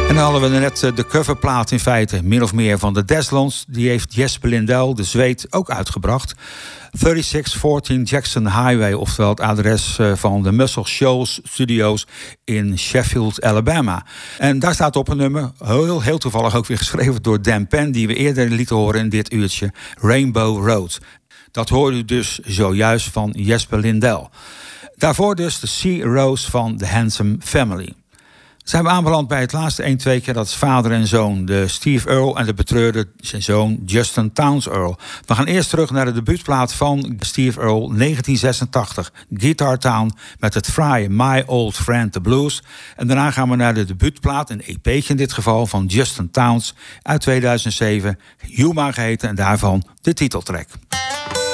En dan hadden we net de coverplaat in feite, min of meer, van de Deslands. Die heeft Jesper Lindell, de Zweed, ook uitgebracht. 3614 Jackson Highway, oftewel het adres van de Muscle Shoals Studios in Sheffield, Alabama. En daar staat op een nummer, heel toevallig ook weer geschreven door Dan Penn, die we eerder lieten horen in dit uurtje, Rainbow Road. Dat hoorde u dus zojuist van Jesper Lindell. Daarvoor dus de Sea Rose van The Handsome Family. Zijn we aanbeland bij het laatste 1-2 keer, dat is vader en zoon, de Steve Earle en de betreurde zijn zoon Justin Townes Earle. We gaan eerst terug naar de debuutplaat van Steve Earle, 1986, Guitar Town, met het fraaie My Old Friend the Blues. En daarna gaan we naar de debuutplaat, een EP'tje in dit geval, van Justin Townes uit 2007, Yuma geheten, en daarvan de titeltrack.